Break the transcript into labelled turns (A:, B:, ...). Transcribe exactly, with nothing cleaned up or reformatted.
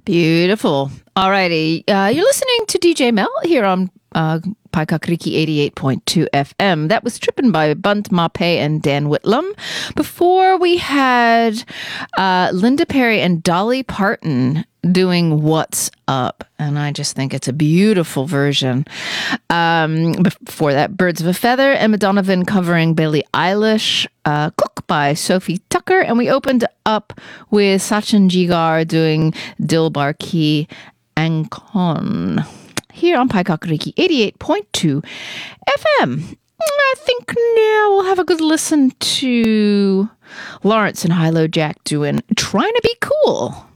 A: Beautiful. Alrighty. Uh, you're listening to D J Mel here on uh, Paikakriki eighty-eight point two F M. That was Trippin' by Bunt Mape and Dan Whitlam. Before we had uh, Linda Perry and Dolly Parton doing What's Up. And I just think it's a beautiful version. Um, before that, Birds of a Feather, Emma Donovan covering Billie Eilish, uh, Cook by Sophie Tucker. And we opened up with Sachin Jigar doing Dilbar Ki Ankon here on Paikakriki eighty-eight point two F M. I think now we'll have a good listen to Lawrence and Hilo Jack doing Trying to Be Cool.